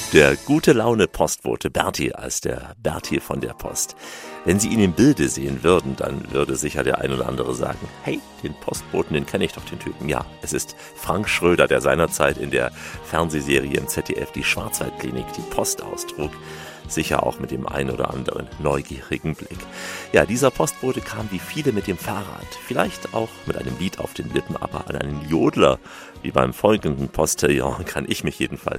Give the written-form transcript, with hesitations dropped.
Der gute Laune Postbote Berti als der Berti von der Post. Wenn Sie ihn im Bilde sehen würden, dann würde sicher der ein oder andere sagen, hey, den Postboten, den kenne ich doch, den Typen. Ja, es ist Frank Schröder, der seinerzeit in der Fernsehserie im ZDF die Schwarzwaldklinik die Post austrug. Sicher auch mit dem ein oder anderen neugierigen Blick. Ja, dieser Postbote kam wie viele mit dem Fahrrad. Vielleicht auch mit einem Lied auf den Lippen, aber an einen Jodler, wie beim folgenden Postillon, kann ich mich jedenfalls